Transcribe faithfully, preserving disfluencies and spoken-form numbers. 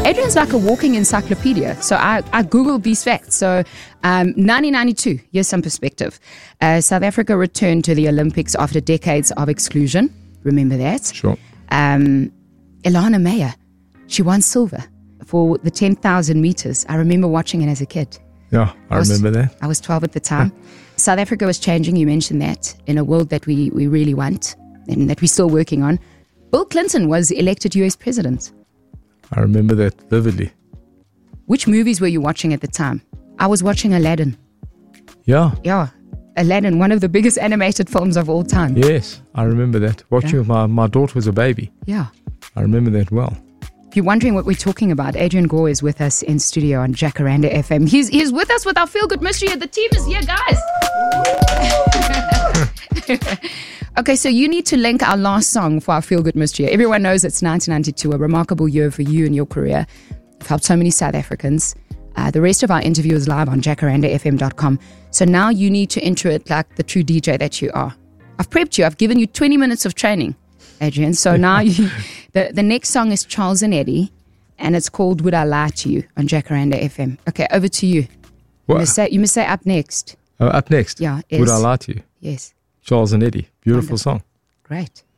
Adrian's like a walking encyclopedia. So I, I Googled these facts. So um, nineteen ninety-two, here's some perspective. Uh, South Africa returned to the Olympics after decades of exclusion. Remember that? Sure. Um, Ilana Meyer, she won silver for the ten thousand meters. I remember watching it as a kid. Yeah, I, I was, remember that. I was twelve at the time. South Africa was changing, you mentioned that, in a world that we, we really want and that we're still working on. Bill Clinton was elected U S president. I remember that vividly. Which movies were you watching at the time? I was watching Aladdin. Yeah. Yeah. Aladdin, one of the biggest animated films of all time. Yes, I remember that. Watching Yeah. with my, my daughter was a baby. Yeah. I remember that well. If you're wondering what we're talking about, Adrian Gore is with us in studio on Jacaranda F M. He's, he's with us with our Feel Good Mystery. The team is here, guys. Okay, so you need to link our last song for our Feel Good Mystery. Everyone knows it's nineteen ninety-two, a remarkable year for you and your career. You've helped so many South Africans. Uh, the rest of our interview is live on jacaranda f m dot com. So now you need to enter it like the true D J that you are. I've prepped you. I've given you twenty minutes of training, Adrian. So now you, the, the next song is Charles and Eddie, and it's called Would I Lie to You on Jacaranda F M. Okay, over to you. You What? must say, you must say up next. Oh, up next. Yeah, Would yes. I Lie to You? Yes, Charles and Eddie. Beautiful Wonderful. song. Great.